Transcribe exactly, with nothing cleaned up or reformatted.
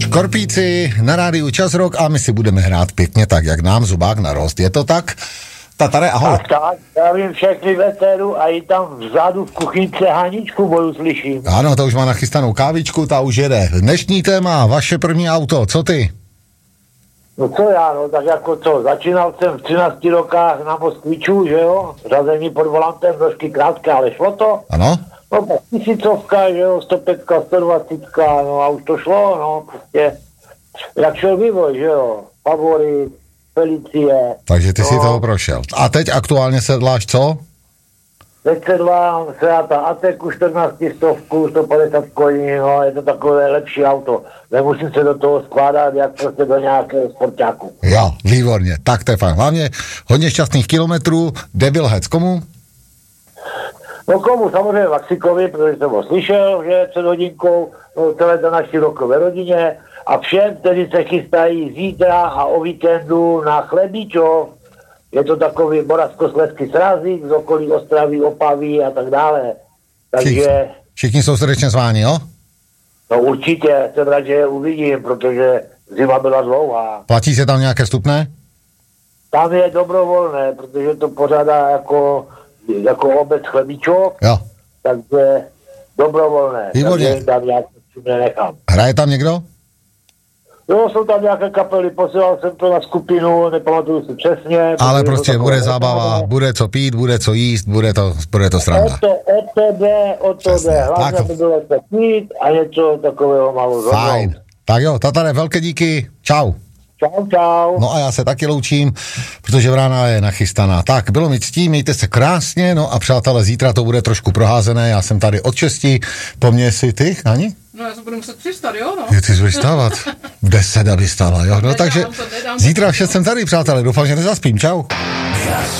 Škorpíci na rádiu Čas Rock a my si budeme hrát pěkně tak, jak nám zubák narost. Je to tak? Tatare, ahoj. Tak, tak, já vím všechny veteru a i tam vzadu v kuchynce Haničku boju slyším. Ano, to už má nachystanou kávičku, ta už jede. Dnešní téma, vaše první auto, co ty? No co já, no, tak jako co, začínal jsem v třinácti rokách na Moskviču, že jo, řazení pod volantem, trošky krátké, ale šlo to. Ano? No tak tisícovka, že jo, sto pět, sto dvacet, no a už to šlo, no, prostě, jak šel vývoj, že jo, Favorit, Felicie. Takže ty no, si toho prošel. A teď aktuálně sedláš co? Teď sedlám Seata Ateku, čtrnáct stovku, sto padesát koní, no, je to takové lepší auto. Nemusím se do toho skládat, jak prostě do nějakého sportáku. Jo, výborně, tak to je fajn. Hlavně hodně šťastných kilometrů, Devil Heads, komu? No komu, samozřejmě Maxikovi, protože jsem ho slyšel, že před hodinkou, no, celé to naší roko ve rodině a všem, kteří se chystají zítra a o víkendu na Chlebíčov. Je to takový moravskoslezský srazík z okolí Ostravy, Opavy a tak dále. Takže... Všichni, všichni jsou srdečně zváni, jo? No určitě, jsem rád, že je uvidím, protože zima byla dlouhá. Platí se tam nějaké vstupné? Tam je dobrovolné, protože to pořádá jako, jako obec Chlebíčov, Jo. takže dobrovolné. Výborně. Takže tam já nenechám. Hraje tam někdo? Jo, jsou tam nějaké kapely, posílal jsem to na skupinu, nepamatuju si přesně. Ale prostě bude zábava, bude co pít, bude co jíst, bude to, bude to sranda. O to, o to jde, o to Přesně, jde. Hlavně tak. by bylo co pít a něco takového malo zhodnout. Fajn. Tak jo, Tatare, velké díky, čau. Čau, čau. No a já se taky loučím, protože vrána je nachystaná. Tak, bylo mi ctí, mějte se krásně, no a přátelé, zítra to bude trošku proházené, já jsem tady od šesti, po mně si ty, Hani? No já se budu muset přistat, jo, no. Je, ty jsi budeš stávat. V deset, aby stála, jo, no takže to, nedám to. zítra v šest jsem tady, přátelé, doufám, že nezaspím, čau.